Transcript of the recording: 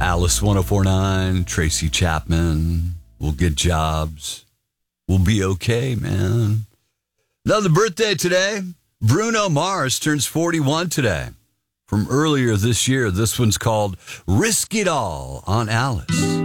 Alice 1049, Tracy Chapman. We'll get jobs. We'll be okay, man. Another birthday today. Bruno Mars turns 41 today. From earlier this year, this one's called Risk It All on Alice.